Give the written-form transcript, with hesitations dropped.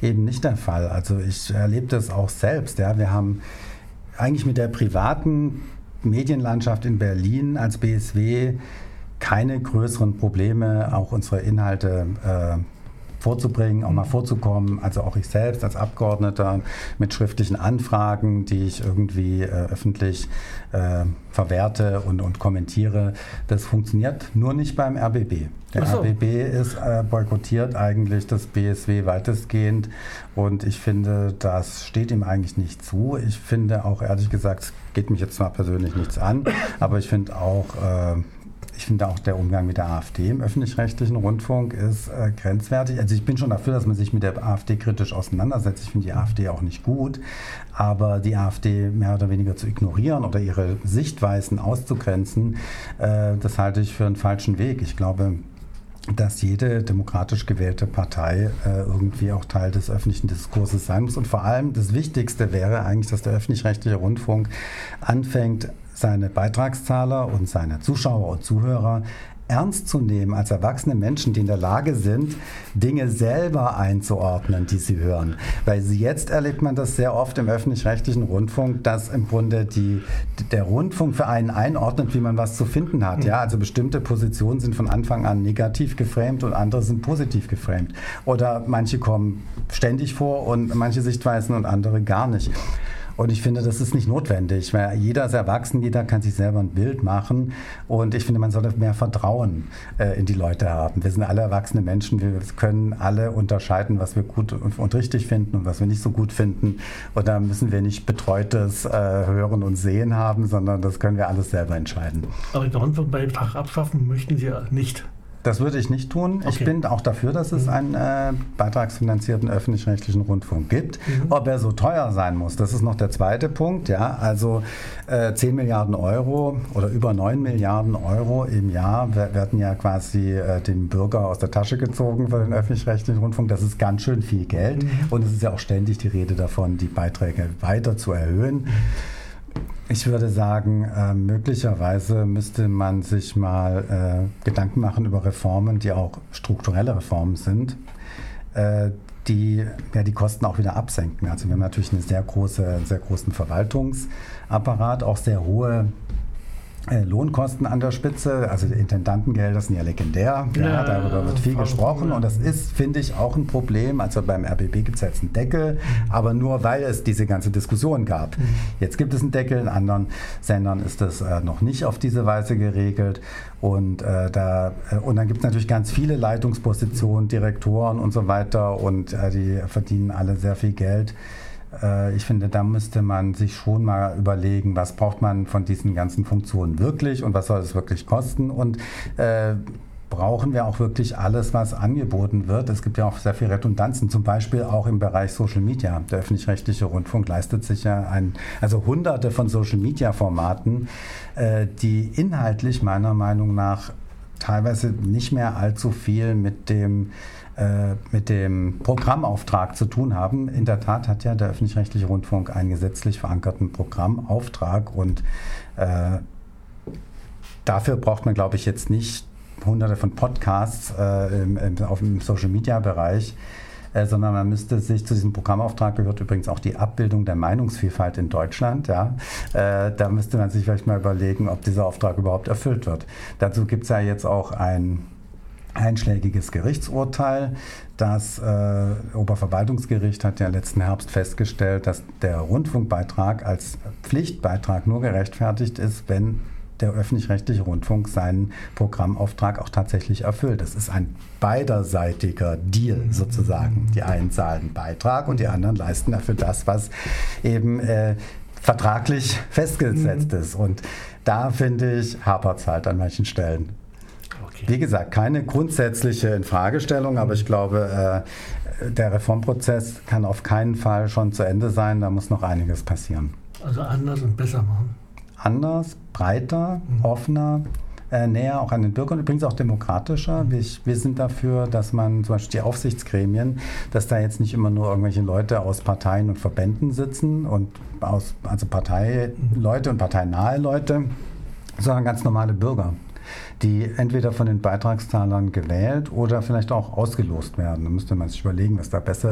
eben nicht der Fall. Also ich erlebe das auch selbst. Ja. Wir haben eigentlich mit der privaten Medienlandschaft in Berlin als BSW keine größeren Probleme, auch unsere Inhalte vorzubringen, auch mal vorzukommen. Also auch ich selbst als Abgeordneter mit schriftlichen Anfragen, die ich irgendwie öffentlich verwerte und kommentiere. Das funktioniert nur nicht beim RBB. Der RBB ist boykottiert eigentlich das BSW weitestgehend und ich finde, das steht ihm eigentlich nicht zu. Ich finde auch, ehrlich gesagt, es geht mich jetzt zwar persönlich nichts an, aber ich finde auch der Umgang mit der AfD im öffentlich-rechtlichen Rundfunk ist grenzwertig. Also ich bin schon dafür, dass man sich mit der AfD kritisch auseinandersetzt. Ich finde die AfD auch nicht gut, aber die AfD mehr oder weniger zu ignorieren oder ihre Sichtweisen auszugrenzen, das halte ich für einen falschen Weg. Ich glaube, dass jede demokratisch gewählte Partei irgendwie auch Teil des öffentlichen Diskurses sein muss. Und vor allem das Wichtigste wäre eigentlich, dass der öffentlich-rechtliche Rundfunk anfängt, seine Beitragszahler und seine Zuschauer und Zuhörer ernst zu nehmen als erwachsene Menschen, die in der Lage sind, Dinge selber einzuordnen, die sie hören. Weil jetzt erlebt man das sehr oft im öffentlich-rechtlichen Rundfunk, dass im Grunde der Rundfunk für einen einordnet, wie man was zu finden hat. Ja, also bestimmte Positionen sind von Anfang an negativ geframed und andere sind positiv geframed. Oder manche kommen ständig vor und manche Sichtweisen und andere gar nicht. Und ich finde, das ist nicht notwendig, weil jeder ist erwachsen, jeder kann sich selber ein Bild machen und ich finde, man sollte mehr Vertrauen in die Leute haben. Wir sind alle erwachsene Menschen, wir können alle unterscheiden, was wir gut und richtig finden und was wir nicht so gut finden und da müssen wir nicht betreutes Hören und Sehen haben, sondern das können wir alles selber entscheiden. Aber den Rundfunkbeitrag abschaffen möchten Sie nicht? Das würde ich nicht tun. Okay. Ich bin auch dafür, dass es einen beitragsfinanzierten öffentlich-rechtlichen Rundfunk gibt. Ob er so teuer sein muss, das ist noch der zweite Punkt. Ja, also 10 Milliarden Euro oder über 9 Milliarden Euro im Jahr werden ja quasi dem Bürger aus der Tasche gezogen für den öffentlich-rechtlichen Rundfunk. Das ist ganz schön viel Geld. Und es ist ja auch ständig die Rede davon, die Beiträge weiter zu erhöhen. Ich würde sagen, möglicherweise müsste man sich mal Gedanken machen über Reformen, die auch strukturelle Reformen sind, die die Kosten auch wieder absenken. Also wir haben natürlich einen sehr großen Verwaltungsapparat, auch sehr hohe Lohnkosten an der Spitze, also die Intendantengelder sind ja legendär, ja, darüber wird viel gesprochen und das ist, finde ich, auch ein Problem. Also beim RBB gibt es jetzt einen Deckel, aber nur weil es diese ganze Diskussion gab. Jetzt gibt es einen Deckel, in anderen Sendern ist das noch nicht auf diese Weise geregelt und dann gibt es natürlich ganz viele Leitungspositionen, Direktoren und so weiter und die verdienen alle sehr viel Geld. Ich finde, da müsste man sich schon mal überlegen, was braucht man von diesen ganzen Funktionen wirklich und was soll es wirklich kosten und brauchen wir auch wirklich alles, was angeboten wird. Es gibt ja auch sehr viele Redundanzen, zum Beispiel auch im Bereich Social Media. Der öffentlich-rechtliche Rundfunk leistet sich ja hunderte von Social-Media-Formaten, die inhaltlich meiner Meinung nach teilweise nicht mehr allzu viel mit dem Programmauftrag zu tun haben. In der Tat hat ja der öffentlich-rechtliche Rundfunk einen gesetzlich verankerten Programmauftrag und dafür braucht man, glaube ich, jetzt nicht hunderte von Podcasts auf dem Social-Media-Bereich, sondern man müsste sich zu diesem Programmauftrag gehört übrigens auch die Abbildung der Meinungsvielfalt in Deutschland. Ja? Da müsste man sich vielleicht mal überlegen, ob dieser Auftrag überhaupt erfüllt wird. Dazu gibt es ja jetzt auch ein einschlägiges Gerichtsurteil. Das Oberverwaltungsgericht hat ja letzten Herbst festgestellt, dass der Rundfunkbeitrag als Pflichtbeitrag nur gerechtfertigt ist, wenn der öffentlich-rechtliche Rundfunk seinen Programmauftrag auch tatsächlich erfüllt. Das ist ein beiderseitiger Deal sozusagen. Die einen zahlen einen Beitrag und die anderen leisten dafür das, was eben vertraglich festgesetzt ist. Und da, finde ich, hapert es halt an manchen Stellen. Okay. Wie gesagt, keine grundsätzliche Infragestellung, aber ich glaube, der Reformprozess kann auf keinen Fall schon zu Ende sein. Da muss noch einiges passieren. Also anders und besser machen. Anders, breiter, offener, näher auch an den Bürgern, übrigens auch demokratischer. Wir sind dafür, dass man zum Beispiel die Aufsichtsgremien, dass da jetzt nicht immer nur irgendwelche Leute aus Parteien und Verbänden sitzen und also Parteileute und parteinahe Leute, sondern ganz normale Bürger, die entweder von den Beitragszahlern gewählt oder vielleicht auch ausgelost werden. Da müsste man sich überlegen, was da besser